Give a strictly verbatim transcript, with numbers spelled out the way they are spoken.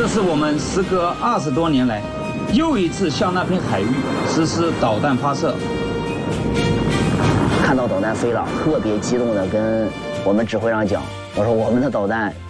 这是我们时隔二十多年来又一次向那片海域实施导弹发射。 看到导弹飞了，特别激动的跟我们指挥长讲，我说我们的导弹